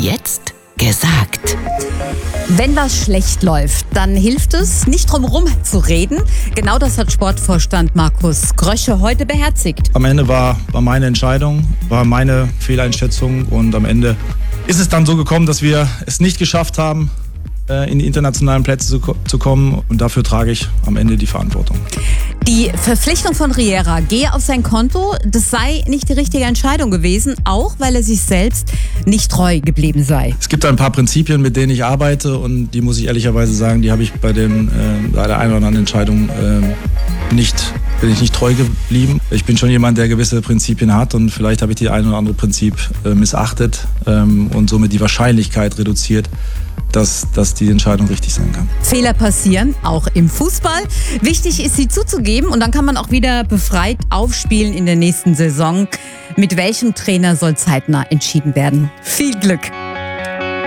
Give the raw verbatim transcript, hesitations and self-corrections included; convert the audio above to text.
jetzt gesagt. Wenn was schlecht läuft, dann hilft es, nicht drum herum zu reden. Genau das hat Sportvorstand Markus Grösche heute beherzigt. Am Ende war, war meine Entscheidung, war meine Fehleinschätzung und am Ende ist es dann so gekommen, dass wir es nicht geschafft haben, in die internationalen Plätze zu, zu kommen, und dafür trage ich am Ende die Verantwortung. Die Verpflichtung von Riera gehe auf sein Konto, das sei nicht die richtige Entscheidung gewesen, auch weil er sich selbst nicht treu geblieben sei. Es gibt ein paar Prinzipien, mit denen ich arbeite, und die muss ich ehrlicherweise sagen, die habe ich bei, den, äh, bei der einen oder anderen Entscheidung äh, nicht, bin ich nicht treu geblieben. Ich bin schon jemand, der gewisse Prinzipien hat, und vielleicht habe ich die ein oder andere Prinzip äh, missachtet ähm, und somit die Wahrscheinlichkeit reduziert, Dass, dass die Entscheidung richtig sein kann. Fehler passieren, auch im Fußball. Wichtig ist, sie zuzugeben, und dann kann man auch wieder befreit aufspielen in der nächsten Saison. Mit welchem Trainer soll zeitnah entschieden werden? Viel Glück!